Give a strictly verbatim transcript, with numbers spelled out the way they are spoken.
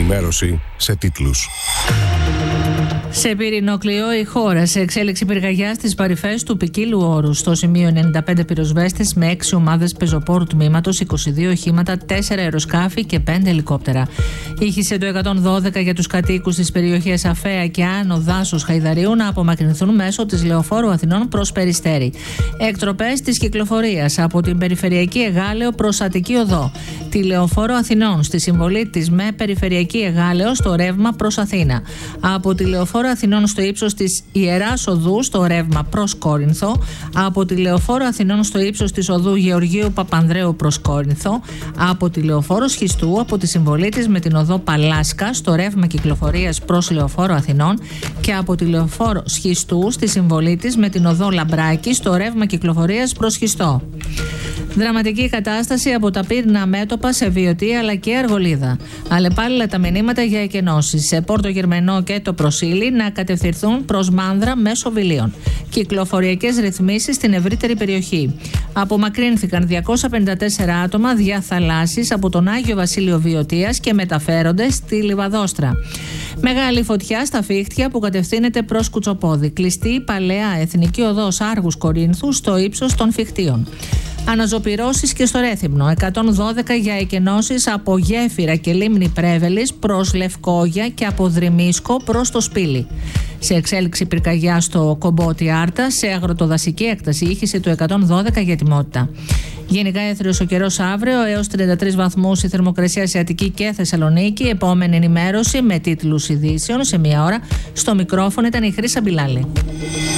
ενημέρωση σε τίτλους. Σε πυρηνοκλειό η χώρα, σε εξέλιξη πυρκαγιά στις παρυφές του ποικίλου όρου. Στο σημείο ενενήντα πέντε πυροσβέστες με έξι ομάδες πεζοπόρου τμήματος, είκοσι δύο οχήματα, τέσσερα αεροσκάφη και πέντε ελικόπτερα. Ήχησε το εκατόν δώδεκα για τους κατοίκους της περιοχής Αφαία και Άνω Δάσος Χαϊδαρίου να απομακρυνθούν μέσω της Λεωφόρου Αθηνών προς Περιστέρι. Εκτροπές της κυκλοφορίας από την Περιφερειακή Εγάλεο προς Αττική Οδό. Τη Λεωφόρο Αθηνών στη συμβολή της με Περιφερειακή Εγάλεο στο ρεύμα προς Αθήνα. Από τη Λεωφόρο Αθηνών στο ύψος της Ιεράς Οδού στο ρεύμα προς Κόρινθο. Από τη Λεωφόρο Αθηνών στο ύψος της Οδού Γεωργίου Παπανδρέου προς Κόρινθο. Από τη Λεωφόρο Σχιστού από τη συμβολή της με την Οδό Παλάσκα στο ρεύμα κυκλοφορίας προς Λεωφόρο Αθηνών. Και από τη Λεωφόρο Σχιστού στη συμβολή της με την Οδό Λαμπράκη στο ρεύμα κυκλοφορίας προς Σχιστό. Δραματική κατάσταση από τα πύρνα μέτωπα σε Βιωτή αλλά και Αργολίδα. Αλλεπάλληλα τα μηνύματα για εκενώσεις σε Πόρτο Γερμενό και το Προσίλι να κατευθυνθούν προς Μάνδρα μέσω Βιλίων. Κυκλοφοριακές ρυθμίσεις στην ευρύτερη περιοχή. Απομακρύνθηκαν διακόσια πενήντα τέσσερα άτομα δια θαλάσσης από τον Άγιο Βασίλειο Βιωτίας και μεταφέρονται στη Λιβαδόστρα. Μεγάλη φωτιά στα Φίχτια που κατευθύνεται προς Κουτσοπόδι. Κλειστή παλαιά εθνική οδός Άργους Κορίνθου στο ύψος των Φιχτίων. Αναζωπυρώσεις και στο Ρέθυμνο. εκατόν δώδεκα για εκενώσεις από Γέφυρα και Λίμνη Πρέβελης προς Λευκόγια και από Δρυμίσκο προς το Σπήλι. Σε εξέλιξη πυρκαγιά στο Κομπότι Άρτα, σε αγροτοδασική έκταση, ήχηση του εκατόν δώδεκα για ετοιμότητα. Γενικά έθριος ο καιρός αύριο, έως τριάντα τρεις βαθμούς η θερμοκρασία σε Αττική και Θεσσαλονίκη. Επόμενη ενημέρωση με τίτλους ειδήσεων σε μία ώρα. Στο μικρόφωνο ήταν η Χρύσα Μπιλάλη.